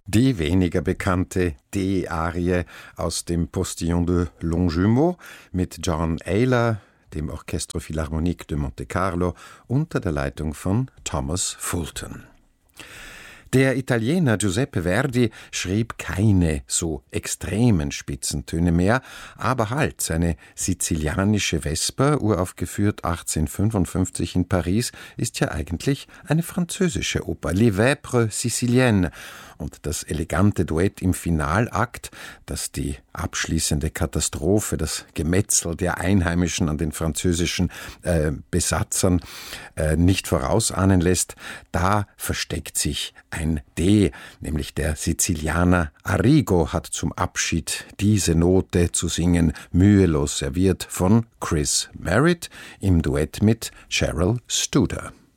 Die weniger bekannte D-Arie aus dem Postillon de Longjumeau mit John Ayler, dem Orchestre Philharmonique de Monte Carlo, unter der Leitung von Thomas Fulton. Der Italiener Giuseppe Verdi schrieb keine so extremen Spitzentöne mehr, aber halt, seine sizilianische Vesper, uraufgeführt 1855 in Paris, ist ja eigentlich eine französische Oper, Les Vêpres Siciliennes. Und das elegante Duett im Finalakt, das die abschließende Katastrophe, das Gemetzel der Einheimischen an den französischen Besatzern nicht vorausahnen lässt, da versteckt sich ein D, nämlich der Sizilianer Arrigo hat zum Abschied diese Note zu singen, mühelos serviert von Chris Merritt im Duett mit Cheryl Studer.